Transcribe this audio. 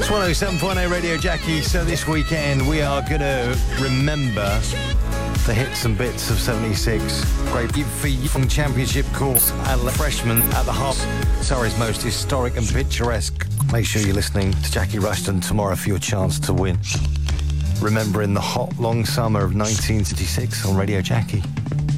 107.8 Radio Jackie. So this weekend we are going to remember the hits and bits of 76. Great for young championship course and freshman at the heart. Surrey's most historic and picturesque. Make sure you're listening to Jackie Rushton tomorrow for your chance to win. Remembering the hot, long summer of 1976 on Radio Jackie.